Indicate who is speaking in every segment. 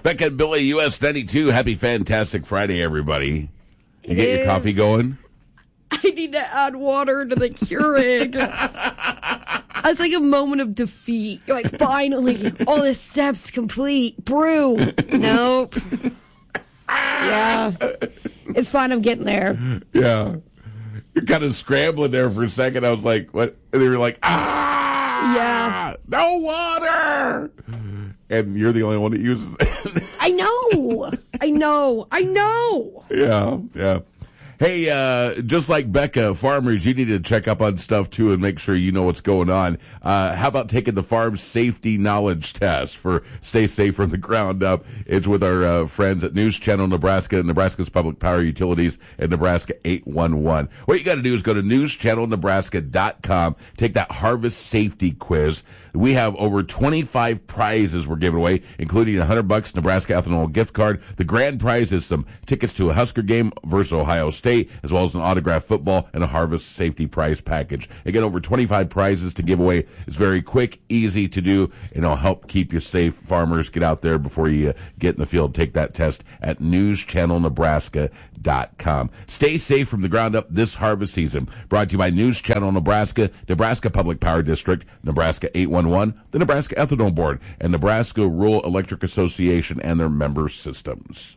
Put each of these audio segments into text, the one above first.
Speaker 1: Becca and Billy, US 92. Happy Fantastic Friday, everybody. You get your coffee going?
Speaker 2: I need to add water to the Keurig. It's like a moment of defeat. Like, finally, all the steps complete. Brew. Nope. Yeah. It's fine. I'm getting there.
Speaker 1: Yeah. You're kind of scrambling there for a second. I was like, what? And they were like,
Speaker 2: yeah.
Speaker 1: No water. And you're the only one that uses it.
Speaker 2: I know.
Speaker 1: Yeah. Hey, just like Becca, farmers, you need to check up on stuff, too, and make sure you know what's going on. How about taking the Farm Safety Knowledge Test for Stay Safe from the Ground Up? It's with our friends at News Channel Nebraska, Nebraska's Public Power Utilities, and Nebraska 811. What you got to do is go to newschannelnebraska.com, take that Harvest Safety Quiz. We have over 25 prizes we're giving away, including $100 Nebraska Ethanol gift card. The grand prize is some tickets to a Husker game versus Ohio State, as well as an autographed football and a Harvest Safety Prize package. Again, over 25 prizes to give away. It's very quick, easy to do, and it'll help keep you safe. Farmers, get out there before you get in the field. Take that test at newschannelnebraska.com. Stay safe from the ground up this harvest season. Brought to you by News Channel Nebraska, Nebraska Public Power District, Nebraska 811, the Nebraska Ethanol Board, and Nebraska Rural Electric Association and their member systems.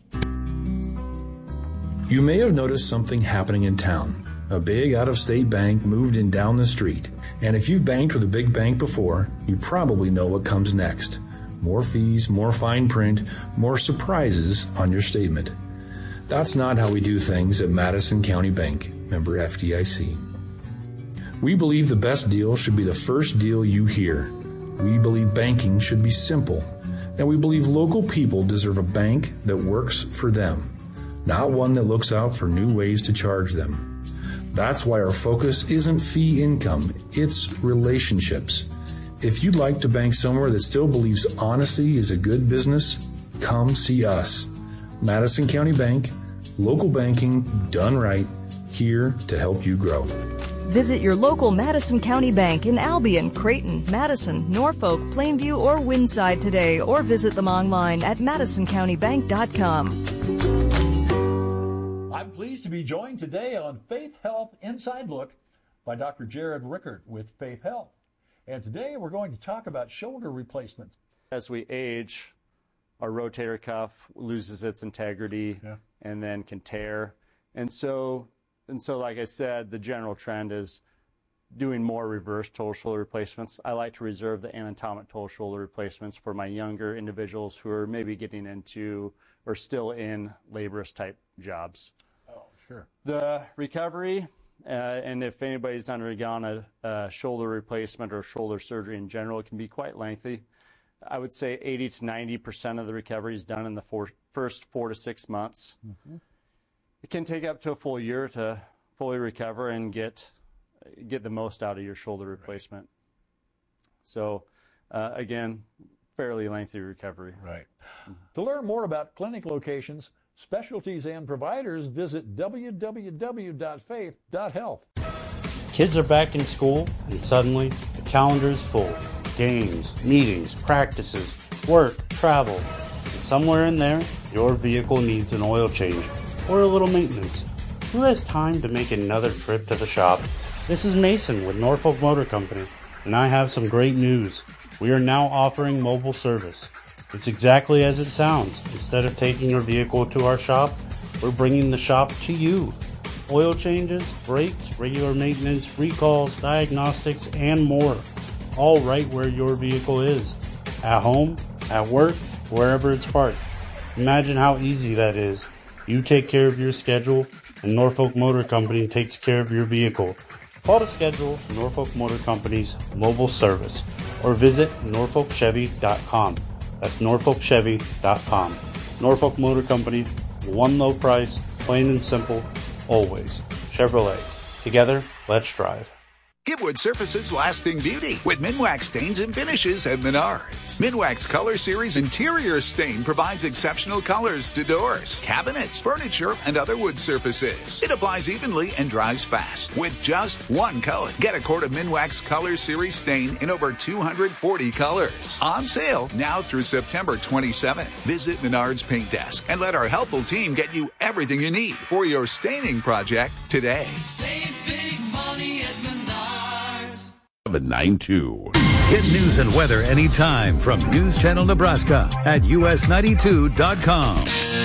Speaker 3: You may have noticed something happening in town. A big out-of-state bank moved in down the street. And if you've banked with a big bank before, you probably know what comes next. More fees, more fine print, more surprises on your statement. That's not how we do things at Madison County Bank, member FDIC. We believe the best deal should be the first deal you hear. We believe banking should be simple. And we believe local people deserve a bank that works for them, not one that looks out for new ways to charge them. That's why our focus isn't fee income, it's relationships. If you'd like to bank somewhere that still believes honesty is a good business, come see us. Madison County Bank, local banking done right, here to help you grow.
Speaker 4: Visit your local Madison County Bank in Albion, Creighton, Madison, Norfolk, Plainview, or Windside today, or visit them online at madisoncountybank.com.
Speaker 5: I'm pleased to be joined today on Faith Health Inside Look by Dr. Jared Rickert with Faith Health. And today we're going to talk about shoulder replacements.
Speaker 6: As we age, our rotator cuff loses its integrity and then can tear. And so, like I said, the general trend is doing more reverse total shoulder replacements. I like to reserve the anatomic total shoulder replacements for my younger individuals who are maybe getting into or still in laborious type jobs.
Speaker 5: Oh, sure.
Speaker 6: The recovery, and if anybody's undergone a shoulder replacement or shoulder surgery in general, it can be quite lengthy. I would say 80 to 90% of the recovery is done in the first 4 to 6 months. Mm-hmm. It can take up to a full year to fully recover and get the most out of your shoulder replacement. Right. So, again, fairly lengthy recovery.
Speaker 5: Right. Mm-hmm. To learn more about clinic locations, specialties, and providers, visit www.faith.health.
Speaker 7: Kids are back in school, and suddenly the calendar is full. Games, meetings, practices, work, travel. And somewhere in there, your vehicle needs an oil change or a little maintenance. Who has time to make another trip to the shop? This is Mason with Norfolk Motor Company, and I have some great news. We are now offering mobile service. It's exactly as it sounds. Instead of taking your vehicle to our shop, we're bringing the shop to you. Oil changes, brakes, regular maintenance, recalls, diagnostics, and more. All right where your vehicle is. At home, at work, wherever it's parked. Imagine how easy that is. You take care of your schedule, and Norfolk Motor Company takes care of your vehicle. Call to schedule Norfolk Motor Company's mobile service or visit norfolkchevy.com. That's norfolkchevy.com. Norfolk Motor Company, one low price, plain and simple, always. Chevrolet. Together, let's drive.
Speaker 8: Give wood surfaces lasting beauty with Minwax stains and finishes at Menards. Minwax Color Series Interior Stain provides exceptional colors to doors, cabinets, furniture, and other wood surfaces. It applies evenly and dries fast with just one coat. Get a quart of Minwax Color Series Stain in over 240 colors. On sale now through September 27th. Visit Menards Paint Desk and let our helpful team get you everything you need for your staining project today.
Speaker 9: Save big money at Menards.
Speaker 1: 792.
Speaker 10: Get news and weather anytime from News Channel Nebraska at us92.com.